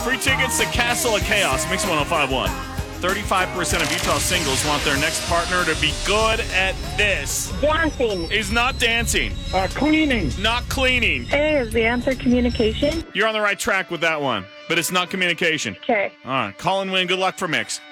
Free tickets to Castle of Chaos, Mix 1051. 35% of Utah singles want their next partner to be good at this. Dancing. Is not dancing. Cleaning. Not cleaning. Hey, is the answer communication? You're on the right track with that one, but it's not communication. Okay. All right, call and win. Good luck for Mix.